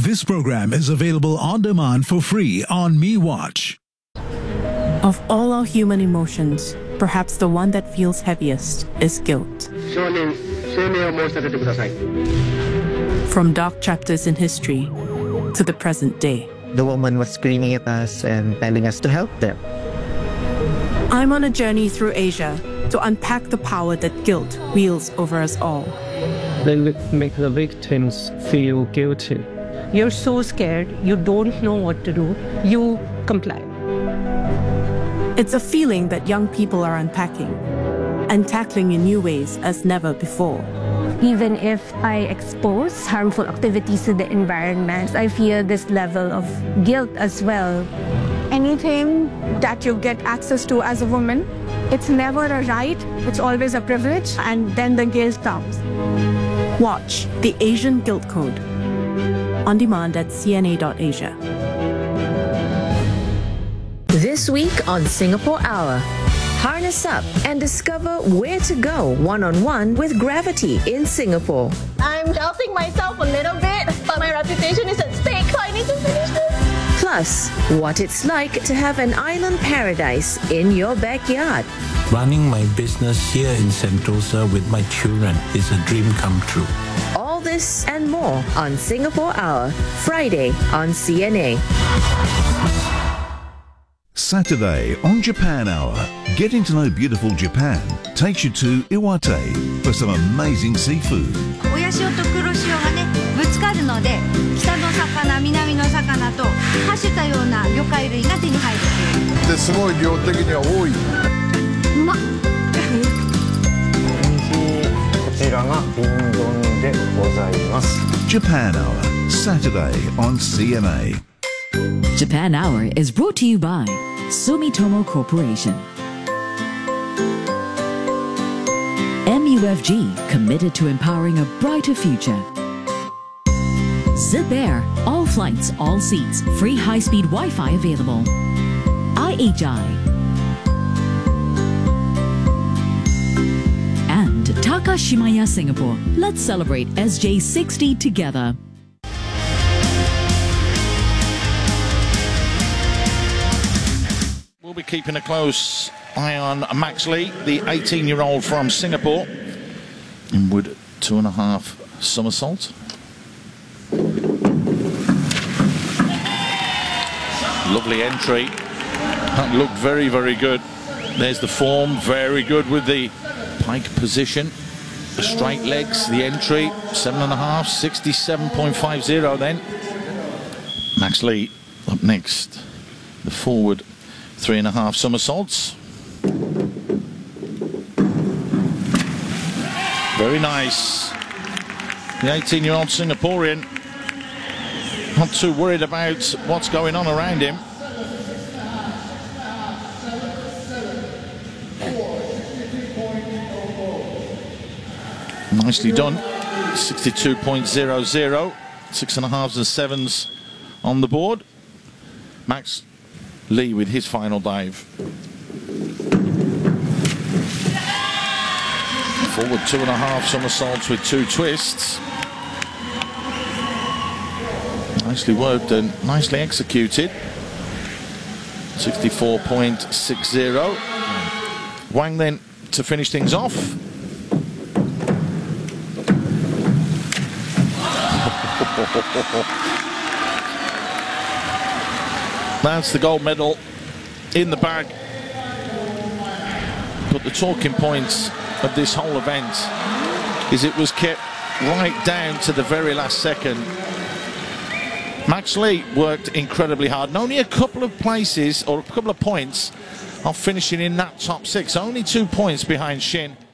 This program is available on demand for free on MeWatch. Of all our human emotions, perhaps the one that feels heaviest is guilt. From dark chapters in history to the present day. The woman was screaming at us and telling us to help them. I'm on a journey through Asia to unpack the power that guilt wields over us all. They make the victims feel guilty. You're so scared, you don't know what to do, you comply. It's a feeling that young people are unpacking and tackling in new ways as never before. Even if I expose harmful activities to the environment, I feel this level of guilt as well. Anything that you get access to as a woman, it's never a right, it's always a privilege, and then the guilt comes. Watch The Asian Guilt Code on demand at cna.asia. This week on Singapore Hour, harness up and discover where to go one-on-one with gravity in Singapore. I'm doubting myself a little bit, but my reputation is at stake, so I need to finish this. Plus, what it's like to have an island paradise in your backyard. Running my business here in Sentosa with my children is a dream come true. All this and more on Singapore Hour, Friday on CNA. Saturday on Japan Hour, getting to know beautiful Japan takes you to Iwate for some amazing seafood. 親潮と黒潮がねぶつかるので北の魚南の魚とはしたような魚介類が手に入るですごい量的には多い。 うまっ。 こちらが瓶丼でございます。 Japan Hour, Saturday on CNA. Japan Hour is brought to you by Sumitomo Corporation. MUFG, committed to empowering a brighter future. Sit there, all flights, all seats, free high-speed Wi-Fi available. IHI. And Takashimaya Singapore. Let's celebrate SJ60 together. We'll be keeping a close eye on Max Lee, the 18-year-old from Singapore. Inward 2.5 somersault. Lovely entry. That looked very, very good. There's the form, very good with the pike position. The straight legs, the entry, 7.5, 67.50 then. Max Lee up next. The forward 3.5 somersaults. Very nice. The 18-year-old Singaporean not too worried about what's going on around him. Nicely done. 62.00. 6.5s and 7s on the board. Max Lee with his final dive. Forward 2.5 somersaults with 2 twists. Nicely worked and nicely executed. 64.60. Wang then to finish things off. That's the gold medal in the bag. But the talking points of this whole event is it was kept right down to the very last second. Max Lee worked incredibly hard, and only a couple of places or a couple of points of finishing in that top 6. Only 2 points behind Shin.